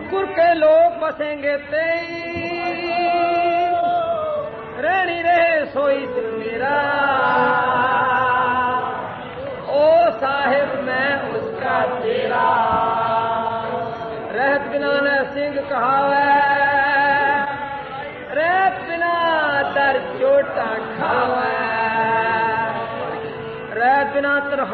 कुर के लोग बसेंगे तेई रहनी रहे सोई दिल मेरा ओ साहिब मैं उसका तेरा रहत बिना न सिंह कहावे रहत बिना तर चोटा खावे रहत बिना तर